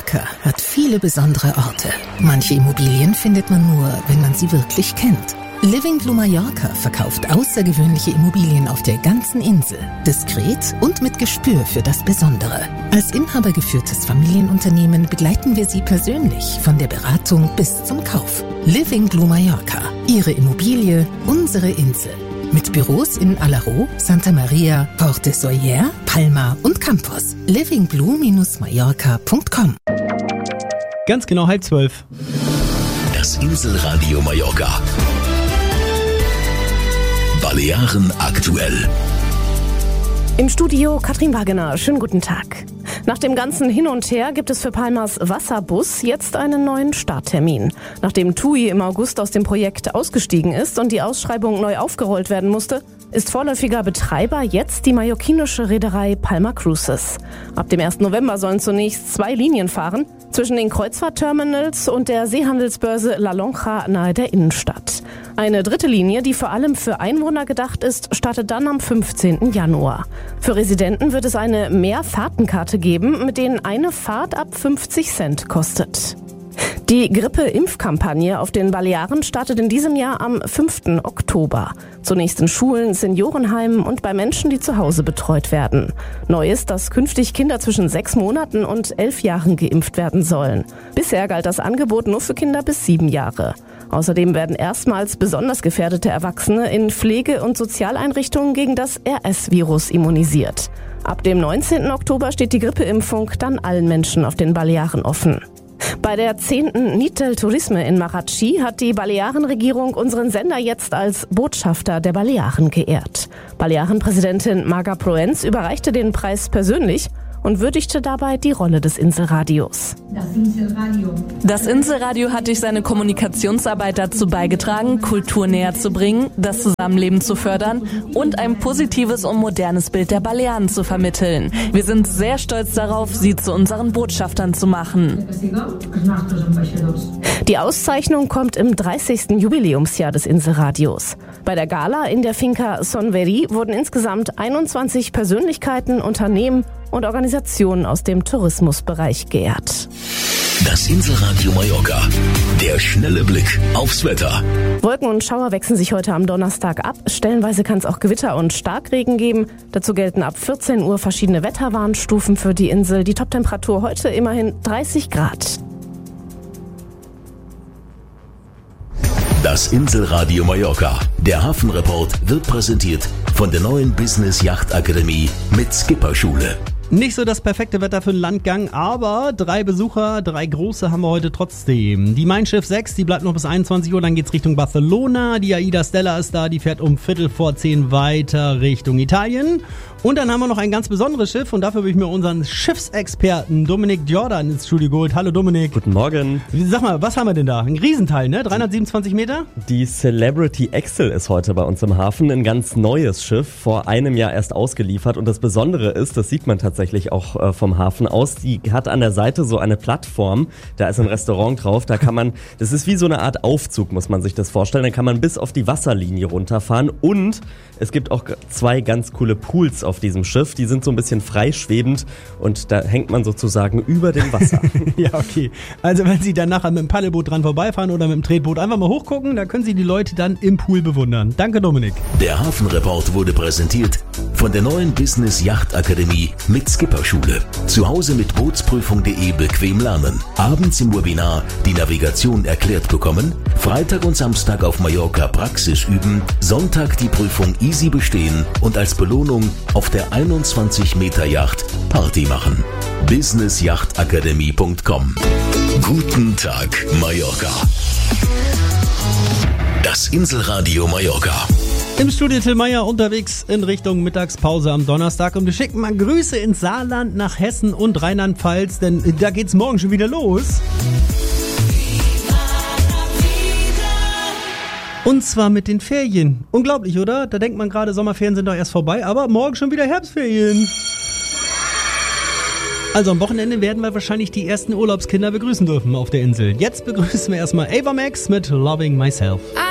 Mallorca hat viele besondere Orte. Manche Immobilien findet man nur, wenn man sie wirklich kennt. Living Blue Mallorca verkauft außergewöhnliche Immobilien auf der ganzen Insel. Diskret und mit Gespür für das Besondere. Als inhabergeführtes Familienunternehmen begleiten wir Sie persönlich von der Beratung bis zum Kauf. Living Blue Mallorca. Ihre Immobilie, unsere Insel. Mit Büros in Alaró, Santa Maria, Porte Soller, Palma und Campos. livingblue-mallorca.com. Ganz genau 11:30. Das Inselradio Mallorca. Balearen aktuell. Im Studio Katrin Wagener. Schönen guten Tag. Nach dem ganzen Hin und Her gibt es für Palmas Wasserbus jetzt einen neuen Starttermin. Nachdem TUI im August aus dem Projekt ausgestiegen ist und die Ausschreibung neu aufgerollt werden musste, ist vorläufiger Betreiber jetzt die mallorquinische Reederei Palma Cruises. Ab dem 1. November sollen zunächst 2 Linien fahren, zwischen den Kreuzfahrtterminals und der Seehandelsbörse La Lonja nahe der Innenstadt. Eine dritte Linie, die vor allem für Einwohner gedacht ist, startet dann am 15. Januar. Für Residenten wird es eine Mehrfahrtenkarte geben, mit denen eine Fahrt ab 50 Cent kostet. Die Grippe-Impfkampagne auf den Balearen startet in diesem Jahr am 5. Oktober. Zunächst in Schulen, Seniorenheimen und bei Menschen, die zu Hause betreut werden. Neu ist, dass künftig Kinder zwischen 6 Monaten und 11 Jahren geimpft werden sollen. Bisher galt das Angebot nur für Kinder bis 7 Jahre. Außerdem werden erstmals besonders gefährdete Erwachsene in Pflege- und Sozialeinrichtungen gegen das RS-Virus immunisiert. Ab dem 19. Oktober steht die Grippeimpfung dann allen Menschen auf den Balearen offen. Bei der 10. Nit del Turisme in Marratxí hat die Balearenregierung unseren Sender jetzt als Botschafter der Balearen geehrt. Balearenpräsidentin Marga Proens überreichte den Preis persönlich und würdigte dabei die Rolle des Inselradios. Das Inselradio hat durch seine Kommunikationsarbeit dazu beigetragen, Kultur näher zu bringen, das Zusammenleben zu fördern und ein positives und modernes Bild der Balearen zu vermitteln. Wir sind sehr stolz darauf, sie zu unseren Botschaftern zu machen. Die Auszeichnung kommt im 30. Jubiläumsjahr des Inselradios. Bei der Gala in der Finca Son Verí wurden insgesamt 21 Persönlichkeiten, Unternehmen und Organisationen aus dem Tourismusbereich geehrt. Das Inselradio Mallorca. Der schnelle Blick aufs Wetter. Wolken und Schauer wechseln sich heute am Donnerstag ab. Stellenweise kann es auch Gewitter und Starkregen geben. Dazu gelten ab 14 Uhr verschiedene Wetterwarnstufen für die Insel. Die Toptemperatur heute immerhin 30 Grad. Das Inselradio Mallorca. Der Hafenreport wird präsentiert von der neuen Business Yacht Akademie mit Skipperschule. Nicht so das perfekte Wetter für den Landgang, aber 3 Besucher, 3 große haben wir heute trotzdem. Die Mein Schiff 6, die bleibt noch bis 21 Uhr, dann geht's Richtung Barcelona. Die Aida Stella ist da, die fährt um 9:15 weiter Richtung Italien. Und dann haben wir noch ein ganz besonderes Schiff und dafür habe ich mir unseren Schiffsexperten Dominik Jordan ins Studio geholt. Hallo Dominik. Guten Morgen. Sag mal, was haben wir denn da? Ein Riesenteil, ne? 327 Meter? Die Celebrity Excel ist heute bei uns im Hafen. Ein ganz neues Schiff, vor einem Jahr erst ausgeliefert. Und das Besondere ist, das sieht man tatsächlich auch vom Hafen aus, die hat an der Seite so eine Plattform, da ist ein Restaurant drauf, da kann man, das ist wie so eine Art Aufzug, muss man sich das vorstellen, da kann man bis auf die Wasserlinie runterfahren und es gibt auch 2 ganz coole Pools auf diesem Schiff, die sind so ein bisschen freischwebend und da hängt man sozusagen über dem Wasser. Ja, okay. Also wenn Sie dann nachher mit dem Paddelboot dran vorbeifahren oder mit dem Tretboot, einfach mal hochgucken, da können Sie die Leute dann im Pool bewundern. Danke, Dominik. Der Hafenreport wurde präsentiert von der neuen Business Yacht Akademie mit Skipperschule. Zu Hause mit Bootsprüfung.de bequem lernen. Abends im Webinar die Navigation erklärt bekommen. Freitag und Samstag auf Mallorca Praxis üben. Sonntag die Prüfung easy bestehen und als Belohnung auf der 21-Meter-Yacht Party machen. businessjachtakademie.com. Guten Tag, Mallorca. Das Inselradio Mallorca. Im Studio Till Meyer unterwegs in Richtung Mittagspause am Donnerstag und wir schicken mal Grüße ins Saarland, nach Hessen und Rheinland-Pfalz, denn da geht's morgen schon wieder los. Und zwar mit den Ferien. Unglaublich, oder? Da denkt man gerade, Sommerferien sind doch erst vorbei, aber morgen schon wieder Herbstferien. Also am Wochenende werden wir wahrscheinlich die ersten Urlaubskinder begrüßen dürfen auf der Insel. Jetzt begrüßen wir erstmal Ava Max mit Loving Myself.